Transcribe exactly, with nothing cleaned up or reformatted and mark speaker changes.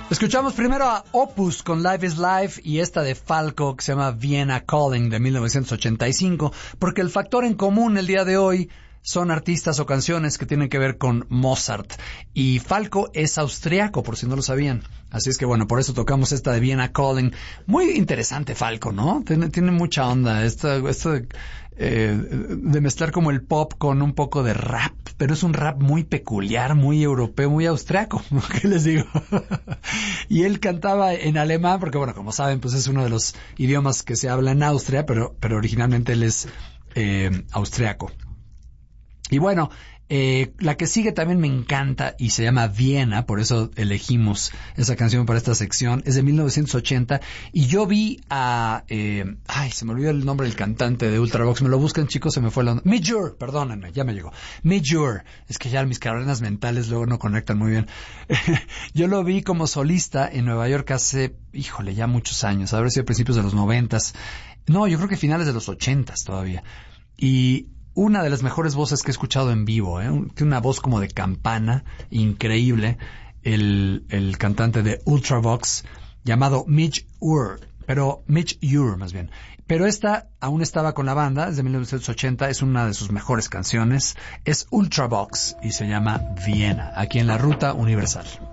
Speaker 1: Escuchamos primero a Opus con Life is Life y esta de Falco que se llama Vienna Calling de mil novecientos ochenta y cinco, porque el factor en común el día de hoy son artistas o canciones que tienen que ver con Mozart. Y Falco es austriaco, por si no lo sabían. Así es que bueno, por eso tocamos esta de Vienna Calling. Muy interesante Falco, ¿no? Tiene, tiene mucha onda. Esta, esta eh, de mezclar como el pop con un poco de rap, pero es un rap muy peculiar, muy europeo, muy austriaco. ¿Qué les digo? Y él cantaba en alemán, porque bueno, como saben, pues es uno de los idiomas que se habla en Austria, pero, pero originalmente él es eh, austriaco. Y bueno, eh, la que sigue también me encanta y se llama Viena, por eso elegimos esa canción para esta sección. Es de mil novecientos ochenta y yo vi a... Eh, ay, se me olvidó el nombre del cantante de Ultravox. Me lo buscan, chicos, se me fue la... Midge, perdónenme, ya me llegó. Midge, es que ya mis cadenas mentales luego no conectan muy bien. Yo lo vi como solista en Nueva York hace, híjole, ya muchos años, haber sido a principios de los noventas. No, yo creo que finales de los ochentas todavía. Y... una de las mejores voces que he escuchado en vivo, ¿eh? Tiene una voz como de campana, increíble, el, el cantante de Ultravox, llamado Midge Ure, pero Midge Ure más bien. Pero esta aún estaba con la banda, es de mil novecientos ochenta, es una de sus mejores canciones, es Ultravox y se llama Viena, aquí en la Ruta Universal.